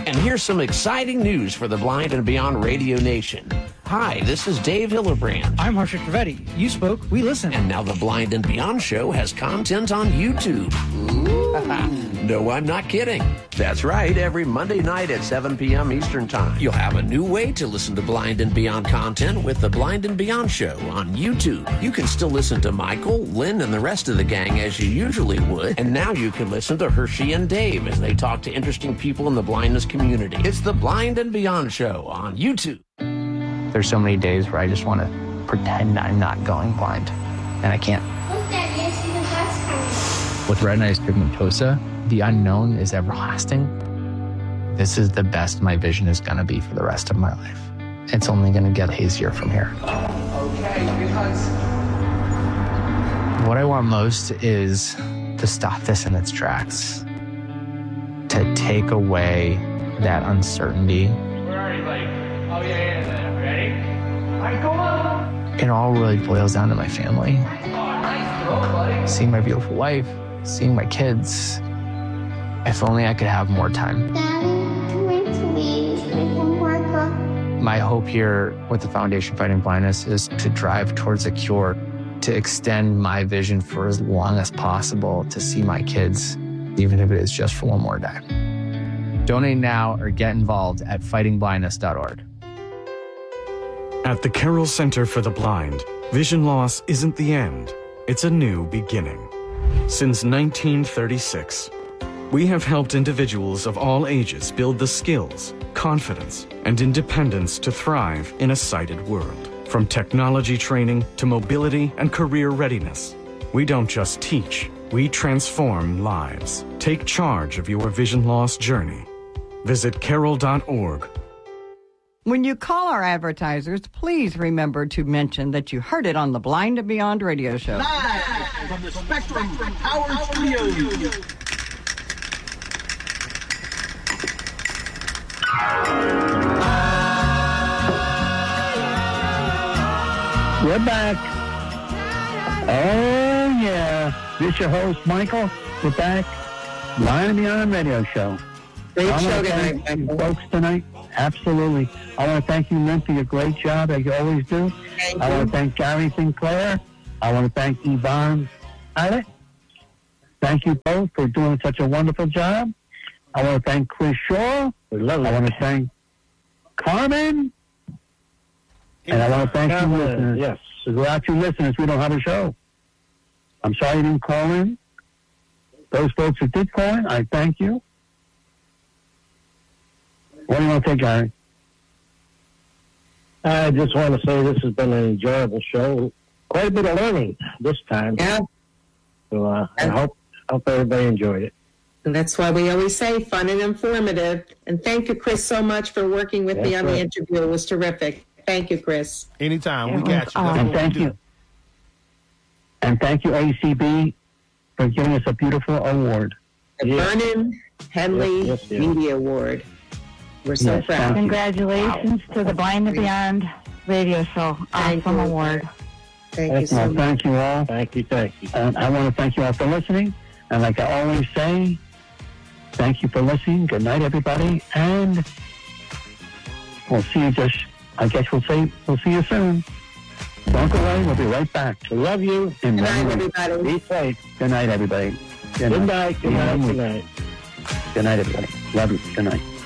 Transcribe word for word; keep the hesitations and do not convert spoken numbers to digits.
And here's some exciting news for the Blind and Beyond Radio Nation. Hi, this is Dave Hillebrand. I'm Harsha Trivedi. You spoke, we listened. And now the Blind and Beyond show has content on YouTube. No, I'm not kidding. That's right. Every Monday night at seven p.m. Eastern Time, you'll have a new way to listen to Blind and Beyond content with the Blind and Beyond show on YouTube. You can still listen to Michael, Lynn, and the rest of the gang as you usually would. And now you can listen to Hershey and Dave as they talk to interesting people in the blindness community. It's the Blind and Beyond show on YouTube. There's so many days where I just want to pretend I'm not going blind, and I can't. Look, Dad, you see the bus coming. With retinitis pigmentosa, the unknown is everlasting. This is the best my vision is going to be for the rest of my life. It's only going to get hazier from here. Okay, because... What I want most is to stop this in its tracks, to take away that uncertainty. Where are you, buddy? Oh, yeah, yeah, ready? All right, go on. It all really boils down to my family. Oh, nice throw, buddy. Seeing my beautiful wife, seeing my kids. If only I could have more time. Daddy, can we please make one more cup? My hope here with the Foundation Fighting Blindness is to drive towards a cure, to extend my vision for as long as possible, to see my kids, even if it is just for one more day. Donate now or get involved at fighting blindness dot org. At the Carroll Center for the Blind, vision loss isn't the end, it's a new beginning. Since nineteen thirty-six, we have helped individuals of all ages build the skills, confidence, and independence to thrive in a sighted world. From technology training to mobility and career readiness, we don't just teach, we transform lives. Take charge of your vision loss journey. Visit carroll dot org. When you call our advertisers, please remember to mention that you heard it on the Blind and Beyond radio show. Live from the Spectrum Power Studios. We're back. Oh, yeah. This is your host, Michael. We're back. Blind and Beyond radio show. Great I show want to tonight, thank you Michael. folks tonight. Absolutely. I want to thank you, Lynn, for your great job, as you always do. Thank I you. want to thank Gary Sinclair. I want to thank Yvonne Alec. Thank you both for doing such a wonderful job. I want to thank Chris Shaw. I want to thank Carmen. And I want to thank you, listeners. Yes. Without you listeners, we don't have a show. I'm sorry you didn't call in. Those folks that did call in, I thank you. What do you want to say, Gary? I just want to say this has been an enjoyable show. Quite a bit of learning this time. Yeah. So uh, I hope hope everybody enjoyed it. And that's why we always say fun and informative. And thank you, Chris, so much for working with That's me on right. the interview. It was terrific. Thank you, Chris. Anytime. We got you. And That's what we thank do. you. And thank you, A C B, for giving us a beautiful award. The Yes. Vernon Henley Yes, yes, yes. Media Award. We're so Yes, proud. thank you. Congratulations to the Blind and Beyond radio show. Thank Awesome you. award. Thank you so Well, much. thank you all. Thank you, thank you. And I want to thank you all for listening. And like I always say, thank you for listening. Good night, everybody. And we'll see you just, I guess we'll say, we'll see you soon. Don't go away. We'll be right back. We love you. In Good night, one week. everybody. Be safe. Good night, everybody. Good night. Good In night. one Good week. night. Good night, everybody. Love you. Good night.